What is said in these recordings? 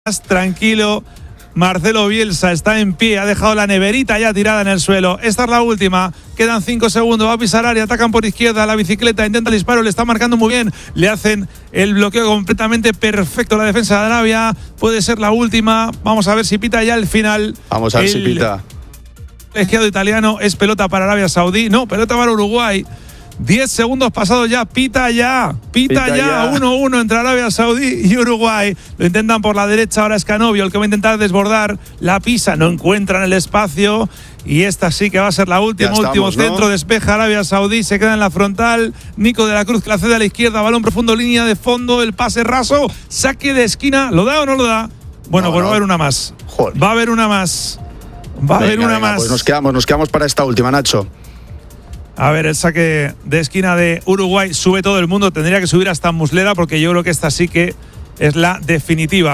Tranquilo, Marcelo Bielsa está en pie, ha dejado la neverita ya tirada en el suelo. Esta es la última, quedan 5 segundos, va a pisar área, atacan por izquierda, la bicicleta, intenta el disparo, le está marcando muy bien, le hacen el bloqueo completamente perfecto la defensa de Arabia, puede ser la última, vamos a ver si pita ya el final. Vamos a ver si pita. El colegiado italiano es pelota para Arabia Saudí, no, pelota para Uruguay. 10 segundos pasados ya, pita ya, 1-1 entre Arabia Saudí y Uruguay. Lo intentan por la derecha, ahora es Canovio el que va a intentar desbordar, la pisa, no encuentran el espacio y esta sí que va a ser la última, último centro, despeja Arabia Saudí, se queda en la frontal, Nico de la Cruz que la cede a la izquierda, balón profundo, línea de fondo, el pase raso, saque de esquina, ¿lo da o no lo da? Bueno, pues va a haber una más, va a haber una más, Pues nos quedamos para esta última, Nacho. A ver, el saque de esquina de Uruguay, sube todo el mundo, tendría que subir hasta Muslera porque yo creo que esta sí que es la definitiva.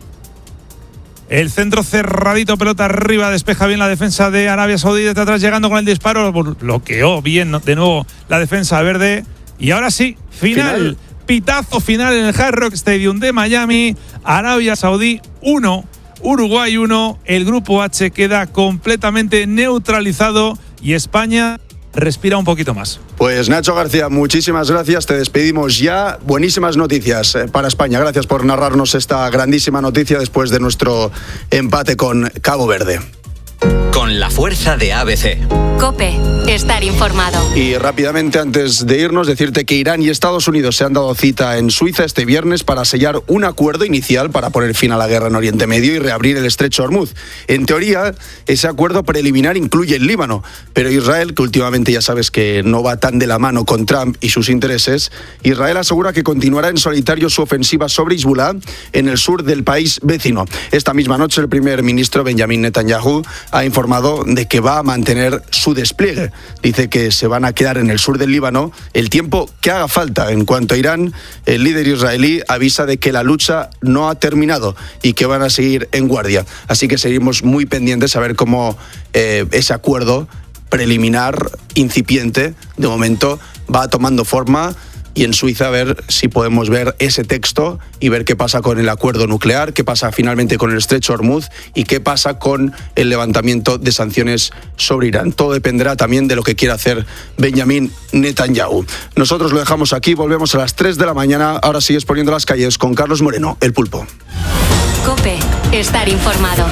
El centro cerradito, pelota arriba, despeja bien la defensa de Arabia Saudí, desde atrás llegando con el disparo, bloqueó bien de nuevo la defensa verde. Y ahora sí, final. Pitazo final en el Hard Rock Stadium de Miami, Arabia Saudí 1, Uruguay 1, el grupo H queda completamente neutralizado y España respira un poquito más. Pues Nacho García, muchísimas gracias, te despedimos ya. Buenísimas noticias para España, gracias por narrarnos esta grandísima noticia después de nuestro empate con Cabo Verde. Con la fuerza de ABC. COPE, estar informado. Y rápidamente, antes de irnos, decirte que Irán y Estados Unidos se han dado cita en Suiza este viernes para sellar un acuerdo inicial para poner fin a la guerra en Oriente Medio y reabrir el estrecho Hormuz. En teoría, ese acuerdo preliminar incluye el Líbano, pero Israel, que últimamente ya sabes que no va tan de la mano con Trump y sus intereses, Israel asegura que continuará en solitario su ofensiva sobre Hezbollah en el sur del país vecino. Esta misma noche, el primer ministro Benjamin Netanyahu ha informado de que va a mantener su despliegue. Dice que se van a quedar en el sur del Líbano el tiempo que haga falta. En cuanto a Irán, el líder israelí avisa de que la lucha no ha terminado y que van a seguir en guardia. Así que seguimos muy pendientes a ver cómo ese acuerdo preliminar, incipiente, de momento va tomando forma. Y en Suiza a ver si podemos ver ese texto y ver qué pasa con el acuerdo nuclear, qué pasa finalmente con el estrecho Hormuz y qué pasa con el levantamiento de sanciones sobre Irán. Todo dependerá también de lo que quiera hacer Benjamin Netanyahu. Nosotros lo dejamos aquí, volvemos a las 3 de la mañana. Ahora sigues poniendo las calles con Carlos Moreno, el Pulpo. COPE, estar informado.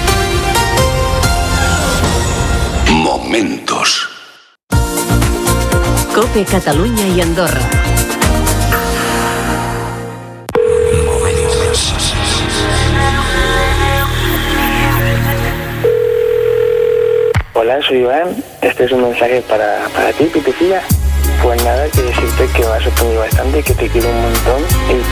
Momentos. COPE Catalunya y Andorra. Hola, soy Iván. Este es un mensaje para ti, Pitufilla. Pues nada, que decirte que me ha sorprendido bastante, que te quiero un montón y